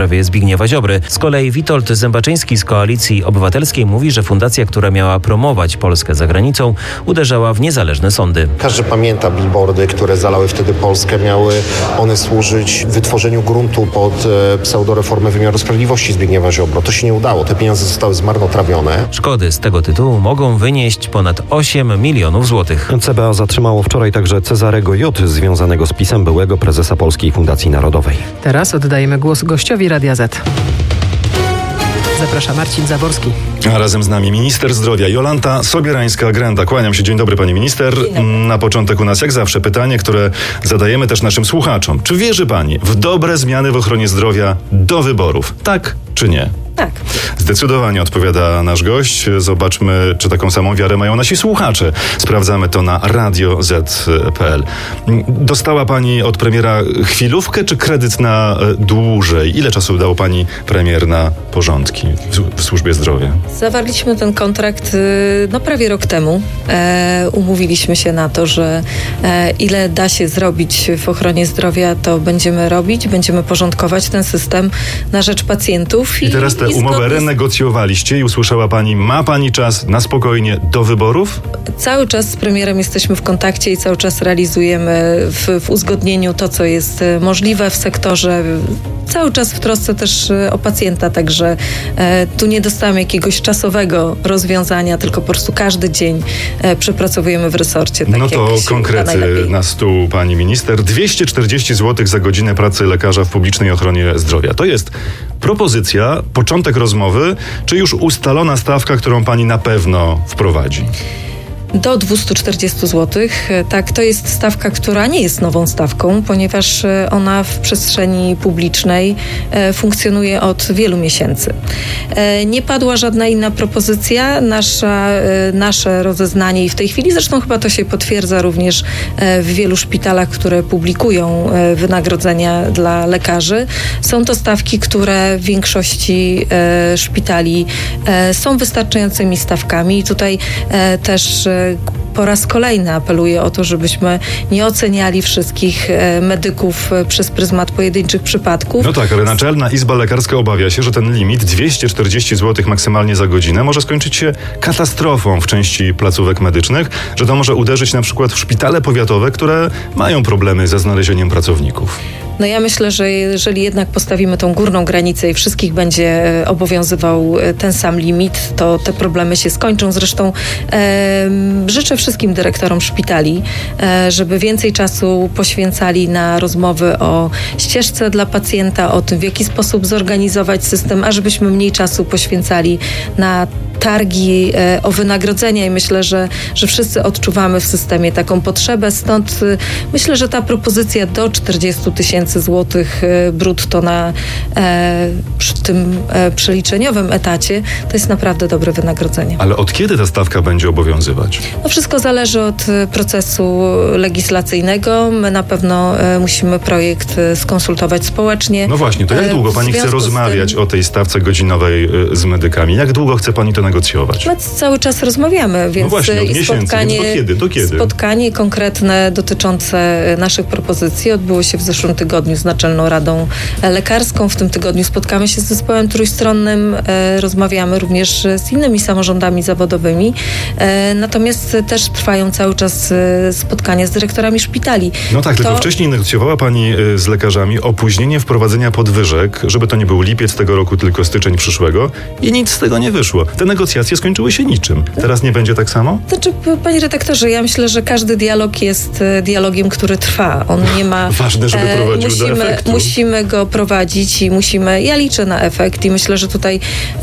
Zbigniewa Ziobry. Z kolei Witold Zębaczyński z Koalicji Obywatelskiej mówi, że fundacja, która miała promować Polskę za granicą, uderzała w niezależne sądy. Każdy pamięta billboardy, które zalały wtedy Polskę. Miały one służyć wytworzeniu gruntu pod pseudoreformę wymiaru sprawiedliwości Zbigniewa Ziobro. To się nie udało. Te pieniądze zostały zmarnotrawione. Szkody z tego tytułu mogą wynieść ponad 8 milionów złotych. CBA zatrzymało wczoraj także Cezarego J., związanego z PiS-em, byłego prezesa Polskiej Fundacji Narodowej. Teraz oddajemy głos gościowi Radia Z. Zaprasza Marcin Zaborski. A razem z nami minister zdrowia Jolanta Sobierańska-Grenda. Kłaniam się. Dzień dobry, pani minister. Na początek u nas jak zawsze pytanie, które zadajemy też naszym słuchaczom. Czy wierzy pani w dobre zmiany w ochronie zdrowia do wyborów? Tak czy nie? Tak. Zdecydowanie odpowiada nasz gość. Zobaczmy, czy taką samą wiarę mają nasi słuchacze. Sprawdzamy to na radioz.pl. Dostała pani od premiera chwilówkę czy kredyt na dłużej? Ile czasu dał pani premier na porządki w służbie zdrowia? Zawarliśmy ten kontrakt prawie rok temu. Umówiliśmy się na to, że ile da się zrobić w ochronie zdrowia, to będziemy robić. Będziemy porządkować ten system na rzecz pacjentów. I teraz tę umowę renegocjowaliście i usłyszała pani, ma pani czas na spokojnie do wyborów? Cały czas z premierem jesteśmy w kontakcie i cały czas realizujemy w uzgodnieniu to, co jest możliwe w sektorze. Cały czas w trosce też o pacjenta, także tu nie dostałem jakiegoś czasowego rozwiązania, tylko po prostu każdy dzień przepracowujemy w resorcie. Tak, no to konkrety na stół, pani minister. 240 zł za godzinę pracy lekarza w publicznej ochronie zdrowia. To jest propozycja, początek rozmowy, czy już ustalona stawka, którą pani na pewno wprowadzi? Do 240 zł. Tak, to jest stawka, która nie jest nową stawką, ponieważ ona w przestrzeni publicznej funkcjonuje od wielu miesięcy. Nie padła żadna inna propozycja. Nasze rozeznanie i w tej chwili, zresztą chyba to się potwierdza również w wielu szpitalach, które publikują wynagrodzenia dla lekarzy. Są to stawki, które w większości szpitali są wystarczającymi stawkami i tutaj też po raz kolejny apeluję o to, żebyśmy nie oceniali wszystkich medyków przez pryzmat pojedynczych przypadków. No tak, ale Naczelna Izba Lekarska obawia się, że ten limit 240 zł maksymalnie za godzinę może skończyć się katastrofą w części placówek medycznych, że to może uderzyć na przykład w szpitale powiatowe, które mają problemy ze znalezieniem pracowników. No ja myślę, że jeżeli jednak postawimy tą górną granicę i wszystkich będzie obowiązywał ten sam limit, to te problemy się skończą. Zresztą życzę wszystkim dyrektorom szpitali, żeby więcej czasu poświęcali na rozmowy o ścieżce dla pacjenta, o tym, w jaki sposób zorganizować system, a żebyśmy mniej czasu poświęcali na targi o wynagrodzenia i myślę, że wszyscy odczuwamy w systemie taką potrzebę. Stąd myślę, że ta propozycja do 40 tysięcy złotych brutto na tym przeliczeniowym etacie to jest naprawdę dobre wynagrodzenie. Ale od kiedy ta stawka będzie obowiązywać? No wszystko zależy od procesu legislacyjnego. My na pewno musimy projekt skonsultować społecznie. No właśnie, to jak długo pani chce rozmawiać o tej stawce godzinowej z medykami? Jak długo chce pani to negocjować? My cały czas rozmawiamy, więc no właśnie, od miesięcy, więc do kiedy? Spotkanie konkretne dotyczące naszych propozycji odbyło się w zeszłym tygodniu z Naczelną Radą Lekarską. W tym tygodniu spotkamy się z zespołem trójstronnym, rozmawiamy również z innymi samorządami zawodowymi. Natomiast też trwają cały czas spotkania z dyrektorami szpitali. No tak, tylko wcześniej negocjowała pani z lekarzami opóźnienie wprowadzenia podwyżek, żeby to nie był lipiec tego roku, tylko styczeń przyszłego i nic z tego nie wyszło. Te negocjacje skończyły się niczym. Teraz nie będzie tak samo? Znaczy, panie redaktorze, ja myślę, że każdy dialog jest dialogiem, który trwa. On nie ma... Ważne, żeby prowadził do efektu. Musimy go prowadzić i ja liczę na efekt i myślę, że tutaj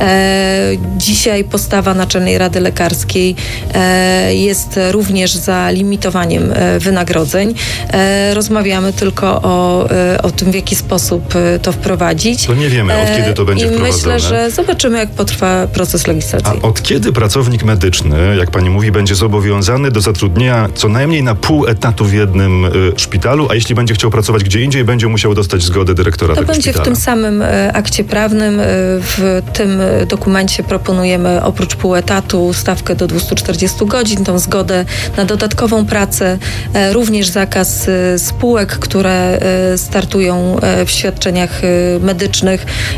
dzisiaj postawa Naczelnej Rady Lekarskiej jest również za limitowaniem wynagrodzeń. Rozmawiamy tylko o tym, w jaki sposób to wprowadzić. To nie wiemy, od kiedy to będzie wprowadzone. Myślę, że zobaczymy, jak potrwa proces legislacyjny. A od kiedy pracownik medyczny, jak pani mówi, będzie zobowiązany do zatrudnienia co najmniej na pół etatu w jednym szpitalu, a jeśli będzie chciał pracować gdzie indziej, będzie musiał dostać zgodę dyrektora tego szpitala? To będzie w tym samym akcie prawnym. W tym dokumencie proponujemy oprócz pół etatu stawkę do 240 godzin, tą zgodę na dodatkową pracę, również zakaz spółek, które startują w świadczeniach medycznych